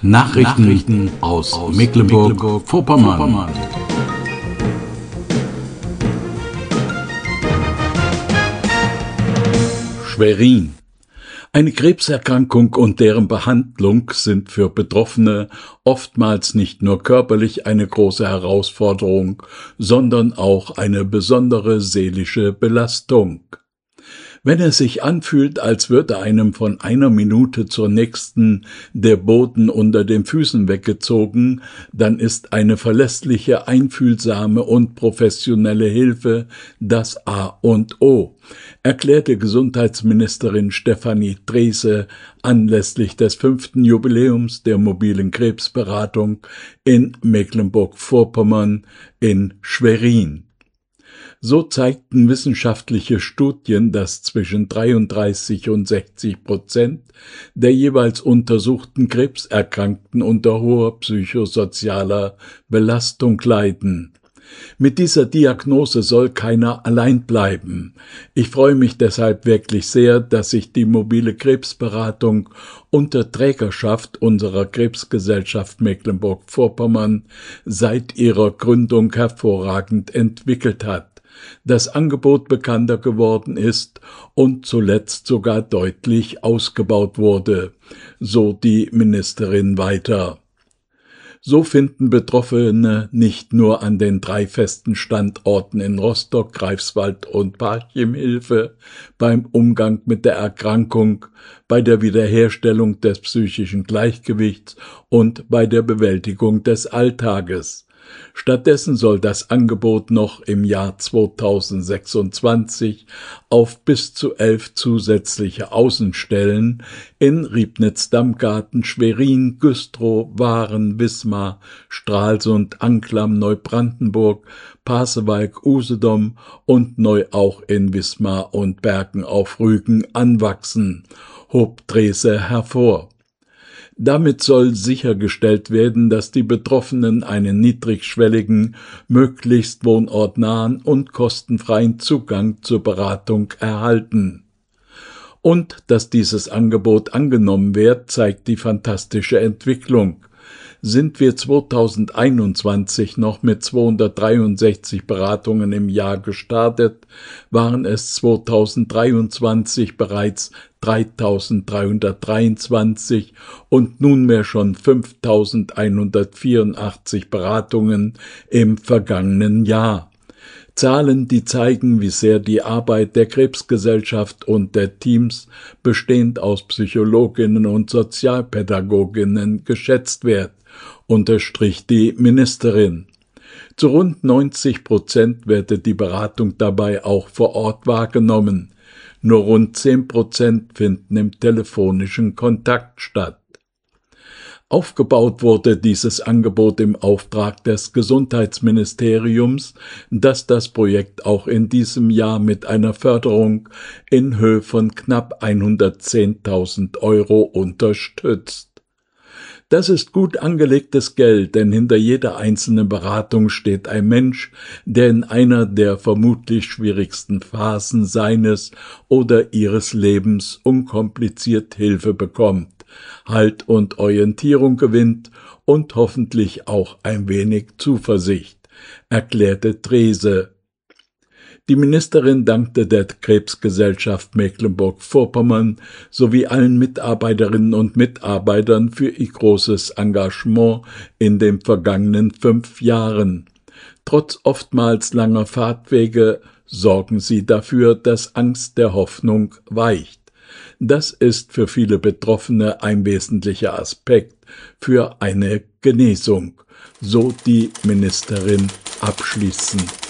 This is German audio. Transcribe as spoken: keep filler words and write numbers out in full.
Nachrichten aus Mecklenburg-Vorpommern. Schwerin. Eine Krebserkrankung und deren Behandlung sind für Betroffene oftmals nicht nur körperlich eine große Herausforderung, sondern auch eine besondere seelische Belastung. Wenn es sich anfühlt, als würde einem von einer Minute zur nächsten der Boden unter den Füßen weggezogen, dann ist eine verlässliche, einfühlsame und professionelle Hilfe das A und O, erklärte Gesundheitsministerin Stefanie Drese anlässlich des fünften Jubiläums der mobilen Krebsberatung in Mecklenburg-Vorpommern in Schwerin. So zeigten wissenschaftliche Studien, dass zwischen dreiunddreißig und sechzig Prozent der jeweils untersuchten Krebserkrankten unter hoher psychosozialer Belastung leiden. Mit dieser Diagnose soll keiner allein bleiben. Ich freue mich deshalb wirklich sehr, dass sich die mobile Krebsberatung unter Trägerschaft unserer Krebsgesellschaft Mecklenburg-Vorpommern seit ihrer Gründung hervorragend entwickelt hat, das Angebot bekannter geworden ist und zuletzt sogar deutlich ausgebaut wurde, so die Ministerin weiter. So finden Betroffene nicht nur an den drei festen Standorten in Rostock, Greifswald und Parchim Hilfe beim Umgang mit der Erkrankung, bei der Wiederherstellung des psychischen Gleichgewichts und bei der Bewältigung des Alltages. Stattdessen soll das Angebot noch im Jahr zweitausendsechsundzwanzig auf bis zu elf zusätzliche Außenstellen in Riebnitz-Dammgarten, Schwerin, Güstrow, Waren, Wismar, Stralsund, Anklam, Neubrandenburg, Pasewalk, Usedom und neu auch in Wismar und Bergen auf Rügen anwachsen, hob Drese hervor. Damit soll sichergestellt werden, dass die Betroffenen einen niedrigschwelligen, möglichst wohnortnahen und kostenfreien Zugang zur Beratung erhalten. Und dass dieses Angebot angenommen wird, zeigt die fantastische Entwicklung. Sind wir zweitausendeinundzwanzig noch mit zweihundertdreiundsechzig Beratungen im Jahr gestartet, waren es zweitausenddreiundzwanzig bereits dreitausenddreihundertdreiundzwanzig und nunmehr schon fünftausendeinhundertvierundachtzig Beratungen im vergangenen Jahr. Zahlen, die zeigen, wie sehr die Arbeit der Krebsgesellschaft und der Teams, bestehend aus Psychologinnen und Sozialpädagoginnen, geschätzt wird, unterstrich die Ministerin. Zu rund neunzig Prozent werde die Beratung dabei auch vor Ort wahrgenommen. Nur rund zehn Prozent finden im telefonischen Kontakt statt. Aufgebaut wurde dieses Angebot im Auftrag des Gesundheitsministeriums, das das Projekt auch in diesem Jahr mit einer Förderung in Höhe von knapp hundertzehntausend Euro unterstützt. Das ist gut angelegtes Geld, denn hinter jeder einzelnen Beratung steht ein Mensch, der in einer der vermutlich schwierigsten Phasen seines oder ihres Lebens unkompliziert Hilfe bekommt, Halt und Orientierung gewinnt und hoffentlich auch ein wenig Zuversicht, erklärte Drese. Die Ministerin dankte der Krebsgesellschaft Mecklenburg-Vorpommern sowie allen Mitarbeiterinnen und Mitarbeitern für ihr großes Engagement in den vergangenen fünf Jahren. Trotz oftmals langer Fahrtwege sorgen sie dafür, dass Angst der Hoffnung weicht. Das ist für viele Betroffene ein wesentlicher Aspekt für eine Genesung, so die Ministerin abschließend.